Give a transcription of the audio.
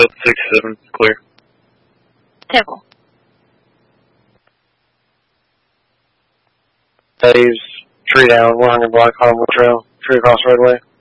Delta 67, clear. Temple. Dave's tree down, 100 block Hollywood Trail, tree across roadway.